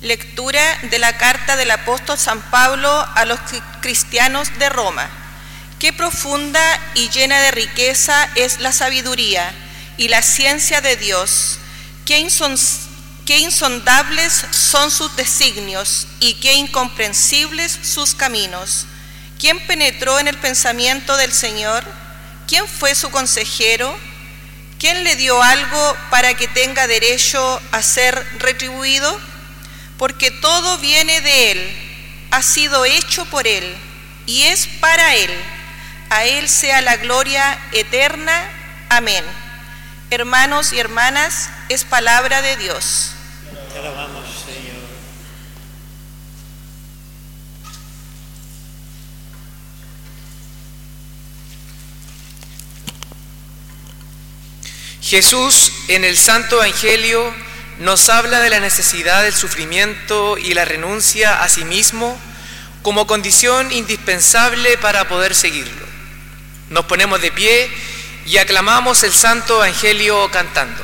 Lectura de la carta del apóstol San Pablo a los cristianos de Roma. Qué profunda y llena de riqueza es la sabiduría y la ciencia de Dios. Qué insondables son sus designios y qué incomprensibles sus caminos. ¿Quién penetró en el pensamiento del Señor? ¿Quién fue su consejero? ¿Quién le dio algo para que tenga derecho a ser retribuido? Porque todo viene de Él, ha sido hecho por Él y es para Él. A Él sea la gloria eterna. Amén. Hermanos y hermanas, es palabra de Dios. Te alabamos, Señor. Jesús, en el Santo Evangelio, nos habla de la necesidad del sufrimiento y la renuncia a sí mismo como condición indispensable para poder seguirlo. Nos ponemos de pie y aclamamos el Santo Evangelio cantando.